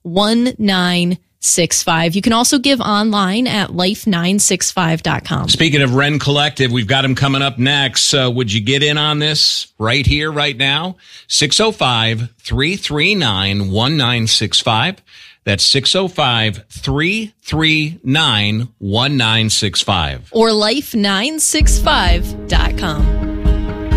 1965. You can also give online at life965.com. Speaking of Ren Collective, we've got them coming up next. Would you get in on this right here, right now? 605-339-1965. That's 605-339-1965. Or life965.com.